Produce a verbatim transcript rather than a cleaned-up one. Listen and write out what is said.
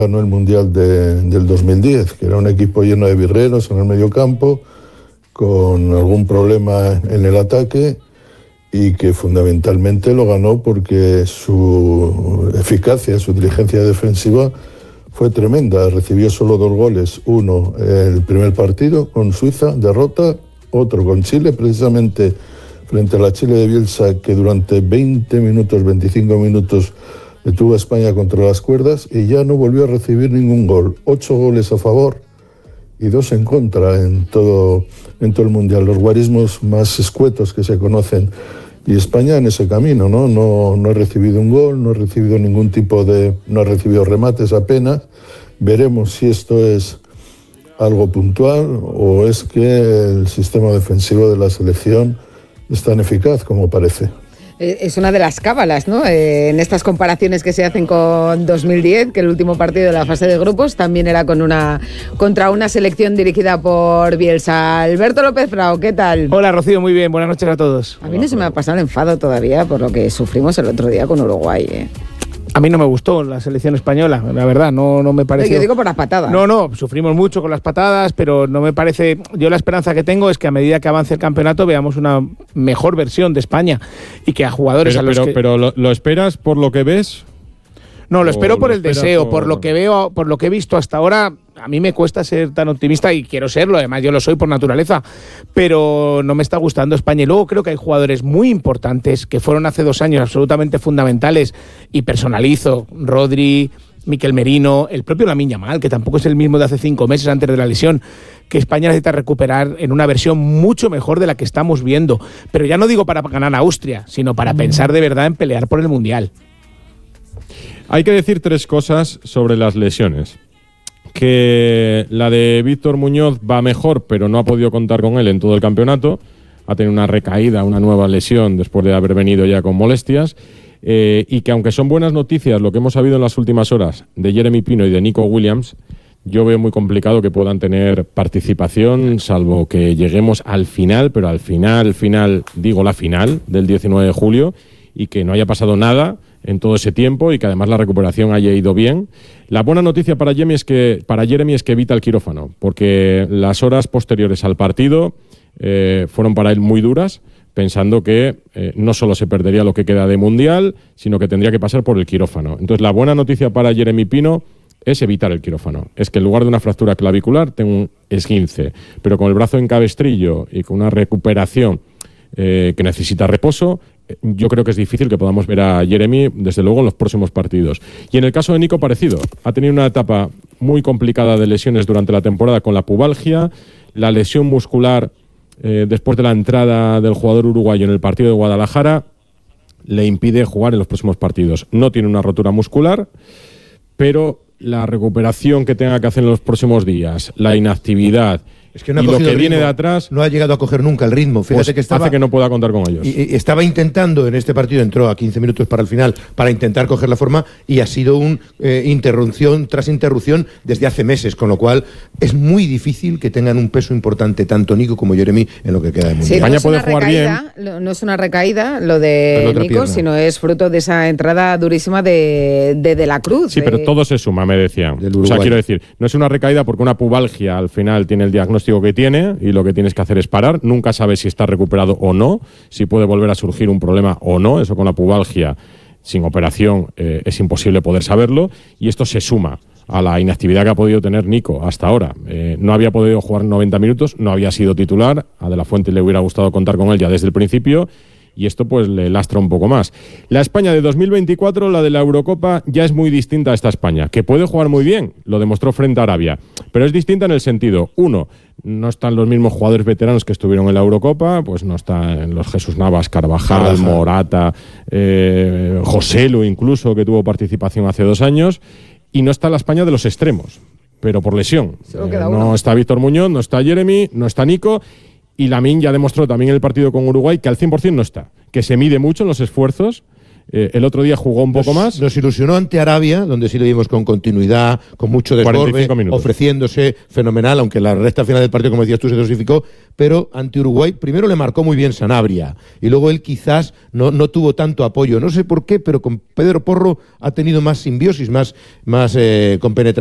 ganó el Mundial de, del dos mil diez, que era un equipo lleno de birreros en el mediocampo, con algún problema en el ataque, y que fundamentalmente lo ganó porque su eficacia, su inteligencia defensiva fue tremenda. Recibió solo dos goles, uno el primer partido con Suiza, derrota, otro con Chile, precisamente frente a la Chile de Bielsa, que durante veinte minutos, veinticinco minutos detuvo a España contra las cuerdas, y ya no volvió a recibir ningún gol. Ocho goles a favor y dos en contra en todo, en todo el Mundial, los guarismos más escuetos que se conocen. Y España en ese camino, ¿no? No, no ha recibido un gol, no ha recibido ningún tipo de... no ha recibido remates apenas. Veremos si esto es algo puntual o es que el sistema defensivo de la selección es tan eficaz como parece. Es una de las cábalas, ¿no? Eh, en estas comparaciones que se hacen con dos mil diez, que el último partido de la fase de grupos también era con una contra una selección dirigida por Bielsa. Alberto López Frao, ¿qué tal? Hola, Rocío, muy bien, buenas noches a todos. A mí no se me ha pasado el enfado todavía por lo que sufrimos el otro día con Uruguay, ¿eh? A mí no me gustó la selección española, la verdad, no, no me pareció... Yo digo por las patadas. No, no, sufrimos mucho con las patadas, pero no me parece... Yo la esperanza que tengo es que a medida que avance el campeonato veamos una mejor versión de España y que a jugadores pero, a los pero, que... Pero ¿lo, lo esperas por lo que ves? No, lo espero por lo el deseo, por... por lo que veo, por lo que he visto hasta ahora. A mí me cuesta ser tan optimista y quiero serlo, además yo lo soy por naturaleza, pero no me está gustando España. Y luego creo que hay jugadores muy importantes que fueron hace dos años absolutamente fundamentales, y personalizo, Rodri, Mikel Merino, el propio Lamine Yamal, que tampoco es el mismo de hace cinco meses antes de la lesión, que España necesita recuperar en una versión mucho mejor de la que estamos viendo. Pero ya no digo para ganar a Austria, sino para pensar de verdad en pelear por el Mundial. Hay que decir tres cosas sobre las lesiones. Que la de Víctor Muñoz va mejor, pero no ha podido contar con él en todo el campeonato. Ha tenido una recaída, una nueva lesión después de haber venido ya con molestias. Eh, y que aunque son buenas noticias lo que hemos sabido en las últimas horas de Jeremy Pino y de Nico Williams, yo veo muy complicado que puedan tener participación, salvo que lleguemos al final, pero al final, final, digo la final del diecinueve de julio, y que no haya pasado nada en todo ese tiempo y que además la recuperación haya ido bien. La buena noticia para Jeremy es que, para Jeremy es que evita el quirófano, porque las horas posteriores al partido eh, fueron para él muy duras, pensando que eh, no solo se perdería lo que queda de Mundial, sino que tendría que pasar por el quirófano. Entonces la buena noticia para Jeremy Pino es evitar el quirófano. Es que en lugar de una fractura clavicular tengo un esguince, pero con el brazo en cabestrillo y con una recuperación eh, que necesita reposo, yo creo que es difícil que podamos ver a Jeremy, desde luego, en los próximos partidos. Y en el caso de Nico, parecido. Ha tenido una etapa muy complicada de lesiones durante la temporada con la pubalgia, la lesión muscular eh, después de la entrada del jugador uruguayo en el partido de Guadalajara le impide jugar en los próximos partidos. No tiene una rotura muscular, pero la recuperación que tenga que hacer en los próximos días, la inactividad... Es que no ha y lo que ritmo, viene de atrás no ha llegado a coger nunca el ritmo. Fíjate pues que estaba, hace que no pueda contar con ellos. Y, y estaba intentando en este partido, entró a quince minutos para el final para intentar coger la forma, y ha sido una eh, interrupción tras interrupción desde hace meses, con lo cual es muy difícil que tengan un peso importante tanto Nico como Jeremy en lo que queda de Mundial. Sí, España no puede jugar recaída, bien. No es una recaída lo de Nico, pierna. sino es fruto de esa entrada durísima de De, de la Cruz. Sí, de... pero todo se suma, me decían. Del O sea, Uruguay. quiero decir, no es una recaída porque una pubalgia al final tiene el diagnóstico que tiene y lo que tienes que hacer es parar. Nunca sabes si está recuperado o no, si puede volver a surgir un problema o no. Eso con la pubalgia sin operación eh, es imposible poder saberlo, y esto se suma a la inactividad que ha podido tener Nico hasta ahora. Eh, no había podido jugar noventa minutos, no había sido titular, a De la Fuente le hubiera gustado contar con él ya desde el principio, y esto pues le lastra un poco más. La España de dos mil veinticuatro, la de la Eurocopa, ya es muy distinta a esta España, que puede jugar muy bien, lo demostró frente a Arabia, pero es distinta en el sentido, uno, no están los mismos jugadores veteranos que estuvieron en la Eurocopa, pues no están los Jesús Navas, Carvajal, Carvajal. Morata, eh, Joselu incluso, que tuvo participación hace dos años, y no está la España de los extremos, pero por lesión. Solo Eh, queda no uno. está Víctor Muñoz, no está Jeremy, no está Nico, y Lamine ya demostró también en el partido con Uruguay que al cien por ciento no está, que se mide mucho en los esfuerzos, Eh, el otro día jugó un poco nos, más. Nos ilusionó ante Arabia, donde sí lo vimos con continuidad, con mucho desborde, ofreciéndose fenomenal, aunque la recta final del partido, como decías tú, se dosificó, pero ante Uruguay primero le marcó muy bien Sanabria y luego él quizás no, no tuvo tanto apoyo. No sé por qué, pero con Pedro Porro ha tenido más simbiosis, más, más eh, compenetración